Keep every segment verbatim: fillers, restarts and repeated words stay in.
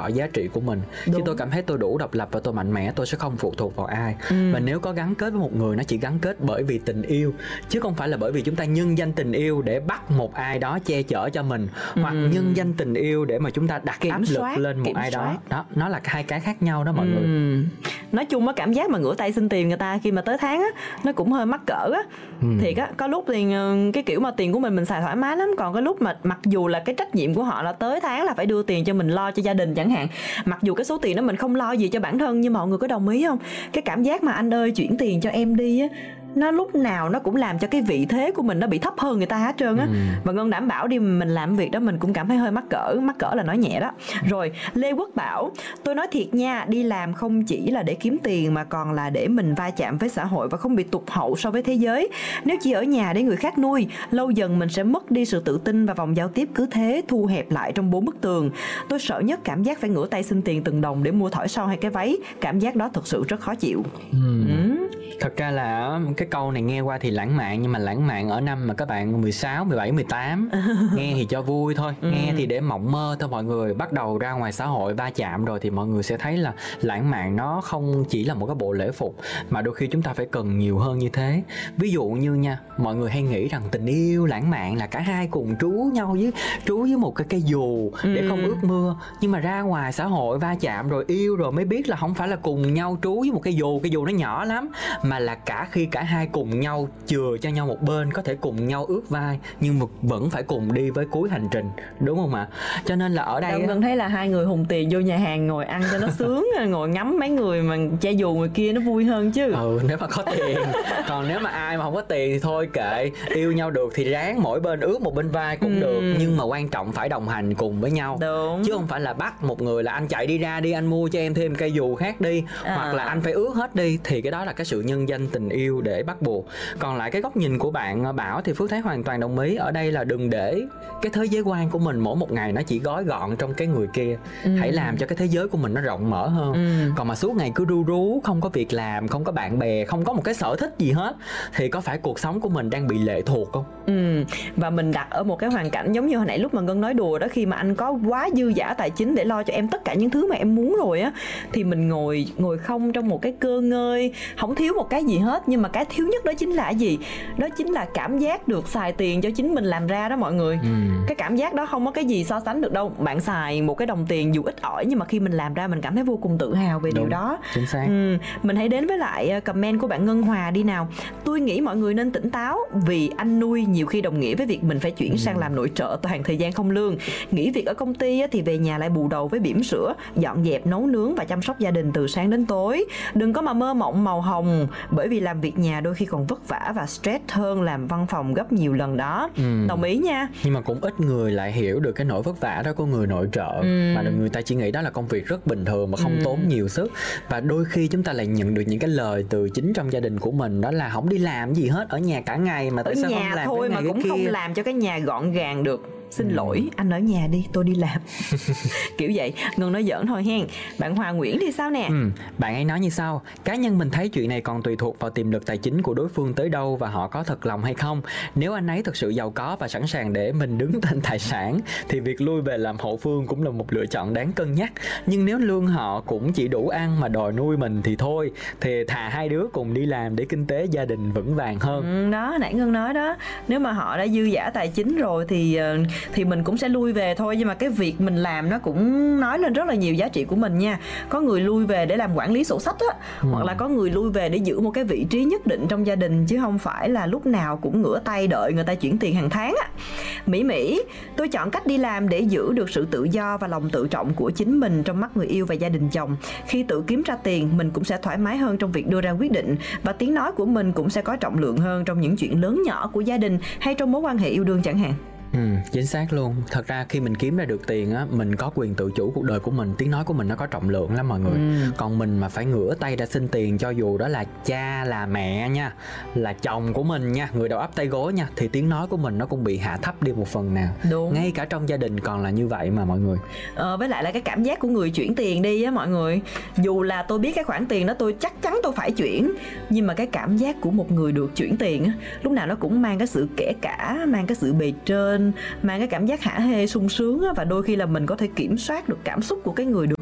rõ giá trị của mình. Đúng. Khi tôi cảm thấy tôi đủ độc lập và tôi mạnh mẽ, tôi sẽ không phụ thuộc vào ai. ừ. Và nếu có gắn kết với một người, nó chỉ gắn kết bởi vì tình yêu, chứ không phải là bởi vì chúng ta nhân danh tình yêu để bắt một ai đó che chở cho mình, ừ. hoặc nhân danh tình yêu để mà chúng ta đặt kiểm áp soát, lực lên một ai soát. đó. Đó, nó là hai cái khác nhau đó mọi ừ. người. Nói chung á, cảm giác mà ngửa tay xin tiền người ta khi mà tới tháng á, nó cũng hơi mắc cỡ á. ừ. Thiệt á, có lúc thì cái kiểu mà tiền của mình mình xài thoải mái lắm, còn có lúc mà mặc dù là cái trách nhiệm của họ là tới tháng là phải đưa tiền cho mình lo cho gia đình chẳng hạn, mặc dù cái số tiền đó mình không lo gì cho bản thân, nhưng mọi người có đồng ý không? Cái cảm giác mà anh ơi chuyển tiền cho em đi á, nó lúc nào nó cũng làm cho cái vị thế của mình nó bị thấp hơn người ta hết trơn á. ừ. Và Ngân đảm bảo đi, mình làm việc đó mình cũng cảm thấy hơi mắc cỡ. Mắc cỡ là nói nhẹ đó. Rồi Lê Quốc bảo, tôi nói thiệt nha, đi làm không chỉ là để kiếm tiền mà còn là để mình va chạm với xã hội và không bị tụt hậu so với thế giới. Nếu chỉ ở nhà để người khác nuôi, lâu dần mình sẽ mất đi sự tự tin và vòng giao tiếp cứ thế thu hẹp lại trong bốn bức tường. Tôi sợ nhất cảm giác phải ngửa tay xin tiền từng đồng để mua thỏi son hay cái váy. Cảm giác đó thật sự rất khó chịu. ừ. Ừ. Thật ra là cái câu này nghe qua thì lãng mạn, nhưng mà lãng mạn ở năm mà các bạn mười sáu, mười bảy, mười tám nghe thì cho vui thôi, ừ. nghe thì để mộng mơ thôi mọi người. Bắt đầu ra ngoài xã hội va chạm rồi thì mọi người sẽ thấy là lãng mạn nó không chỉ là một cái bộ lễ phục, mà đôi khi chúng ta phải cần nhiều hơn như thế. Ví dụ như nha, mọi người hay nghĩ rằng tình yêu lãng mạn là cả hai cùng trú nhau với trú với một cái cây dù để ừ. không ướt mưa, nhưng mà ra ngoài xã hội va chạm rồi yêu rồi mới biết là không phải là cùng nhau trú với một cây dù, cây dù nó nhỏ lắm, mà là cả khi cả hai cùng nhau chừa cho nhau một bên, có thể cùng nhau ướt vai nhưng mà vẫn phải cùng đi với cuối hành trình, đúng không ạ? Cho nên là ở đây Ngân thấy là hai người hùng tiền vô nhà hàng ngồi ăn cho nó sướng, ngồi ngắm mấy người mà che dù người kia nó vui hơn chứ. Ừ, nếu mà có tiền. Còn nếu mà ai mà không có tiền thì thôi kệ, yêu nhau được thì ráng mỗi bên ướt một bên vai cũng ừ. được, nhưng mà quan trọng phải đồng hành cùng với nhau. Đúng. Chứ không phải là bắt một người là anh chạy đi ra đi, anh mua cho em thêm cây dù khác đi, à. hoặc là anh phải ướt hết đi, thì cái đó là cái sự nhân danh tình yêu để bắt buộc. Còn lại cái góc nhìn của bạn Bảo thì Phước thấy hoàn toàn đồng ý. Ở đây là đừng để cái thế giới quan của mình mỗi một ngày nó chỉ gói gọn trong cái người kia. ừ. Hãy làm cho cái thế giới của mình nó rộng mở hơn. ừ. Còn mà suốt ngày cứ ru rú, không có việc làm, không có bạn bè, không có một cái sở thích gì hết, thì có phải cuộc sống của mình đang bị lệ thuộc không? ừ. Và mình đặt ở một cái hoàn cảnh giống như hồi nãy lúc mà Ngân nói đùa đó, khi mà anh có quá dư dả tài chính để lo cho em tất cả những thứ mà em muốn rồi á, thì mình ngồi ngồi không trong một cái cơ ngơi, không thiếu một cái gì hết. Nhưng mà cái thiếu nhất đó chính là gì? Đó chính là cảm giác được xài tiền cho chính mình làm ra đó mọi người. ừ. Cái cảm giác đó không có cái gì so sánh được đâu. Bạn xài một cái đồng tiền dù ít ỏi, nhưng mà khi mình làm ra mình cảm thấy vô cùng tự hào về Đúng, điều đó. Chính xác. ừ. Mình hãy đến với lại comment của bạn Ngân Hòa đi nào. Tôi nghĩ mọi người nên tỉnh táo, vì anh nuôi nhiều khi đồng nghĩa với việc mình phải chuyển ừ. sang làm nội trợ toàn thời gian không lương. Nghỉ việc ở công ty thì về nhà lại bù đầu với bỉm sữa, dọn dẹp, nấu nướng và chăm sóc gia đình từ sáng đến tối. Đừng có mà mơ mộng màu hồng, bởi vì làm việc nhà đôi khi còn vất vả và stress hơn làm văn phòng gấp nhiều lần đó. ừ. Đồng ý nha. Nhưng mà cũng ít người lại hiểu được cái nỗi vất vả đó của người nội trợ. ừ. Mà người ta chỉ nghĩ đó là công việc rất bình thường mà không ừ. tốn nhiều sức. Và đôi khi chúng ta lại nhận được những cái lời từ chính trong gia đình của mình, đó là không đi làm gì hết, ở nhà cả ngày mà tại ở sao nhà không làm thôi cái mà cũng kia. Không làm cho cái nhà gọn gàng được. Xin lỗi, anh ở nhà đi, tôi đi làm. Kiểu vậy. Ngân nói giỡn thôi hen. Bạn Hòa Nguyễn thì sao nè? ừ, Bạn ấy nói như sau: cá nhân mình thấy chuyện này còn tùy thuộc vào tiềm lực tài chính của đối phương tới đâu và họ có thật lòng hay không. Nếu anh ấy thực sự giàu có và sẵn sàng để mình đứng tên tài sản thì việc lui về làm hậu phương cũng là một lựa chọn đáng cân nhắc. Nhưng nếu lương họ cũng chỉ đủ ăn mà đòi nuôi mình thì thôi, thì thà hai đứa cùng đi làm để kinh tế gia đình vững vàng hơn. ừ, Đó, nãy Ngân nói đó. Nếu mà họ đã dư dả tài chính rồi thì thì mình cũng sẽ lui về thôi. Nhưng mà cái việc mình làm nó cũng nói lên rất là nhiều giá trị của mình nha. Có người lui về để làm quản lý sổ sách á, ừ. hoặc là có người lui về để giữ một cái vị trí nhất định trong gia đình, chứ không phải là lúc nào cũng ngửa tay đợi người ta chuyển tiền hàng tháng á. Mỹ Mỹ, tôi chọn cách đi làm để giữ được sự tự do và lòng tự trọng của chính mình trong mắt người yêu và gia đình chồng. Khi tự kiếm ra tiền, mình cũng sẽ thoải mái hơn trong việc đưa ra quyết định, và tiếng nói của mình cũng sẽ có trọng lượng hơn trong những chuyện lớn nhỏ của gia đình hay trong mối quan hệ yêu đương chẳng hạn. Ừ, chính xác luôn. Thật ra khi mình kiếm ra được tiền á, mình có quyền tự chủ cuộc đời của mình, tiếng nói của mình nó có trọng lượng lắm mọi người. ừ. Còn mình mà phải ngửa tay ra xin tiền, cho dù đó là cha, là mẹ nha, là chồng của mình nha, người đầu ấp tay gối nha, thì tiếng nói của mình nó cũng bị hạ thấp đi một phần nào. Đúng. Ngay cả trong gia đình còn là như vậy mà mọi người. ờ, Với lại là cái cảm giác của người chuyển tiền đi á mọi người. Dù là tôi biết cái khoản tiền đó tôi chắc chắn tôi phải chuyển, nhưng mà cái cảm giác của một người được chuyển tiền á, lúc nào nó cũng mang cái sự kể cả, mang cái sự bề trên, mang cái cảm giác hả hê sung sướng á, và đôi khi là mình có thể kiểm soát được cảm xúc của cái người được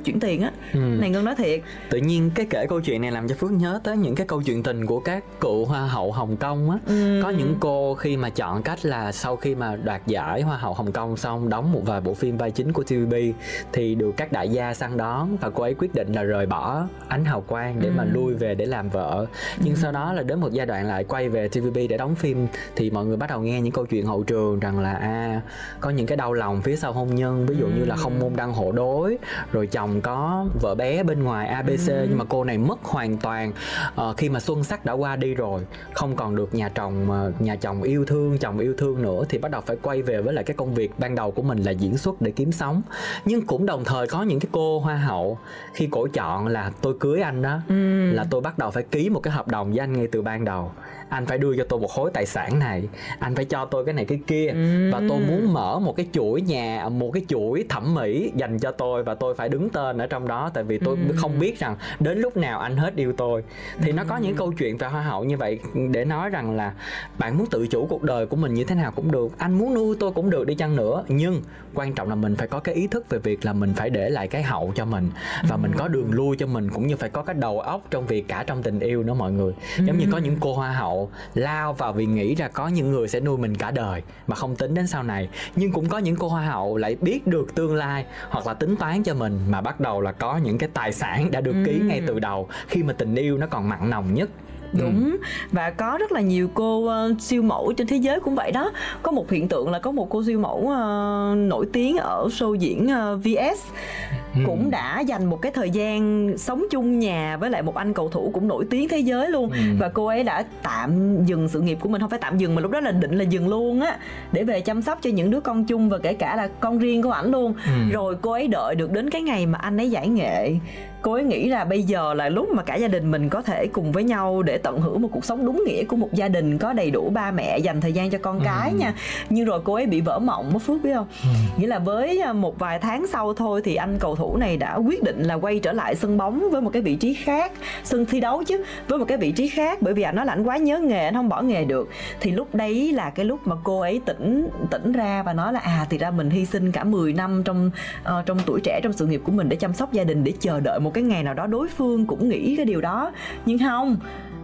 chuyển tiền á. Ừ. Này Ngân nói thiệt. Tự nhiên cái kể câu chuyện này làm cho Phước nhớ tới những cái câu chuyện tình của các cựu hoa hậu Hồng Kông á. Ừ. Có những cô khi mà chọn cách là sau khi mà đoạt giải hoa hậu Hồng Kông xong, đóng một vài bộ phim vai chính của tê vê bê thì được các đại gia săn đón, và cô ấy quyết định là rời bỏ ánh hào quang để ừ. mà lui về để làm vợ. Nhưng ừ. sau đó là đến một giai đoạn lại quay về tê vê bê để đóng phim, thì mọi người bắt đầu nghe những câu chuyện hậu trường rằng là à, có những cái đau lòng phía sau hôn nhân, ví dụ ừ. như là không môn đăng hộ đối, rồi chồng có vợ bé bên ngoài a bê xê. ừ. Nhưng mà cô này mất hoàn toàn uh, khi mà xuân sắc đã qua đi rồi, không còn được nhà chồng uh, nhà chồng yêu thương, chồng yêu thương nữa, thì bắt đầu phải quay về với lại cái công việc ban đầu của mình là diễn xuất để kiếm sống. Nhưng cũng đồng thời có những cái cô hoa hậu khi cổ chọn là tôi cưới anh đó, ừ. là tôi bắt đầu phải ký một cái hợp đồng với anh ngay từ ban đầu. Anh phải đưa cho tôi một khối tài sản này, anh phải cho tôi cái này cái kia, ừ. và tôi muốn mở một cái chuỗi nhà, một cái chuỗi thẩm mỹ dành cho tôi, và tôi phải đứng tên ở trong đó, tại vì tôi ừ. không biết rằng đến lúc nào anh hết yêu tôi. Thì ừ. nó có những câu chuyện về hoa hậu như vậy để nói rằng là bạn muốn tự chủ cuộc đời của mình như thế nào cũng được, anh muốn nuôi tôi cũng được đi chăng nữa, nhưng quan trọng là mình phải có cái ý thức về việc là mình phải để lại cái hậu cho mình, và ừ. mình có đường lui cho mình, cũng như phải có cái đầu óc trong việc cả trong tình yêu nữa mọi người. Giống ừ. như có những cô hoa hậu lao vào vì nghĩ ra có những người sẽ nuôi mình cả đời mà không tính đến sau này, nhưng cũng có những cô hoa hậu lại biết được tương lai hoặc là tính toán cho mình, mà bắt đầu là có những cái tài sản đã được ký ừ. ngay từ đầu khi mà tình yêu nó còn mặn nồng nhất. Đúng, ừ. và có rất là nhiều cô uh, siêu mẫu trên thế giới cũng vậy đó. Có một hiện tượng là có một cô siêu mẫu uh, nổi tiếng ở show diễn uh, vê ét ừ. cũng đã dành một cái thời gian sống chung nhà với lại một anh cầu thủ cũng nổi tiếng thế giới luôn. ừ. Và cô ấy đã tạm dừng sự nghiệp của mình, không phải tạm dừng mà lúc đó là định là dừng luôn á, để về chăm sóc cho những đứa con chung và kể cả là con riêng của ảnh luôn. ừ. Rồi cô ấy đợi được đến cái ngày mà anh ấy giải nghệ. Cô ấy nghĩ là bây giờ là lúc mà cả gia đình mình có thể cùng với nhau để tận hưởng một cuộc sống đúng nghĩa của một gia đình, có đầy đủ ba mẹ, dành thời gian cho con ừ. cái nha. Nhưng rồi cô ấy bị vỡ mộng mất Phước biết không? ừ. Nghĩa là với một vài tháng sau thôi thì anh cầu thủ này đã quyết định là quay trở lại sân bóng với một cái vị trí khác, sân thi đấu chứ, với một cái vị trí khác, bởi vì anh nói là anh quá nhớ nghề, anh không bỏ nghề được. Thì lúc đấy là cái lúc mà cô ấy tỉnh tỉnh ra và nói là à, thì ra mình hy sinh cả mười năm trong uh, trong tuổi trẻ, trong sự nghiệp của mình để chăm sóc gia đình, để chờ đợi một cái ngày nào đó đối phương cũng nghĩ cái điều đó. Nhưng không,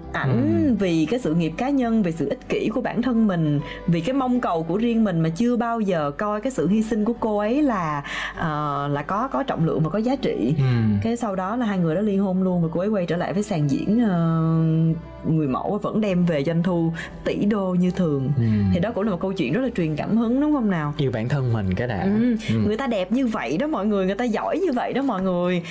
ảnh ừ. vì cái sự nghiệp cá nhân, vì sự ích kỷ của bản thân mình, vì cái mong cầu của riêng mình mà chưa bao giờ coi cái sự hy sinh của cô ấy là uh, là có có trọng lượng và có giá trị. ừ. Cái sau đó là hai người đã ly hôn luôn, và cô ấy quay trở lại với sàn diễn uh, người mẫu, vẫn đem về doanh thu tỷ đô như thường. ừ. Thì đó cũng là một câu chuyện rất là truyền cảm hứng, đúng không nào? Yêu bản thân mình cái đã. ừ. Ừ. Người ta đẹp như vậy đó mọi người, người ta giỏi như vậy đó mọi người,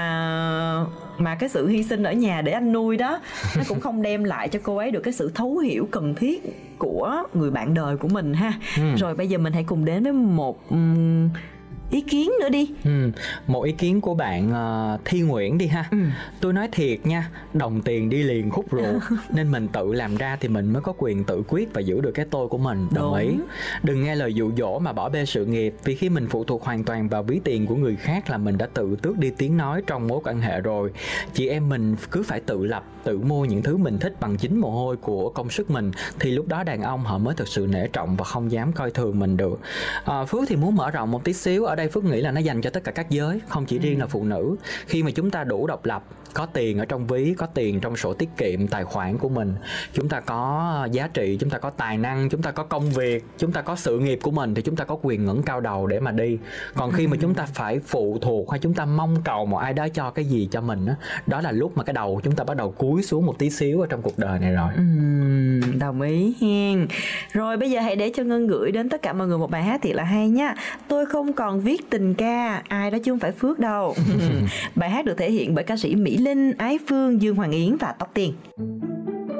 mà mà cái sự hy sinh ở nhà để anh nuôi đó nó cũng không đem lại cho cô ấy được cái sự thấu hiểu cần thiết của người bạn đời của mình ha. ừ. Rồi bây giờ mình hãy cùng đến với một um, ý kiến nữa đi. ừ. Một ý kiến của bạn uh, Thi Nguyễn đi ha. ừ. Tôi nói thiệt nha, đồng tiền đi liền khúc ruột nên mình tự làm ra thì mình mới có quyền tự quyết và giữ được cái tôi của mình. Đồng Đúng. ý. Đừng nghe lời dụ dỗ mà bỏ bê sự nghiệp, vì khi mình phụ thuộc hoàn toàn vào ví tiền của người khác là mình đã tự tước đi tiếng nói trong mối quan hệ rồi. Chị em mình cứ phải tự lập, tự mua những thứ mình thích bằng chính mồ hôi của công sức mình, thì lúc đó đàn ông họ mới thực sự nể trọng và không dám coi thường mình được. à, Phước thì muốn mở rộng một tí xíu. Ở đây Phước nghĩ là nó dành cho tất cả các giới, không chỉ riêng là phụ nữ. Khi mà chúng ta đủ độc lập, có tiền ở trong ví, có tiền trong sổ tiết kiệm, tài khoản của mình, chúng ta có giá trị, chúng ta có tài năng, chúng ta có công việc, chúng ta có sự nghiệp của mình, thì chúng ta có quyền ngẩng cao đầu để mà đi. Còn khi mà chúng ta phải phụ thuộc hay chúng ta mong cầu một ai đó cho cái gì cho mình đó, đó là lúc mà cái đầu chúng ta bắt đầu cúi xuống một tí xíu ở trong cuộc đời này rồi. ừ, Đồng ý hen. Rồi bây giờ hãy để cho Ngân gửi đến tất cả mọi người một bài hát thiệt là hay nha. Tôi không còn viết tình ca, ai đó chứ không phải Phước đâu. Bài hát được thể hiện bởi ca sĩ Mỹ Linh, Ái Phương, Dương Hoàng Yến và Tóc Tiên.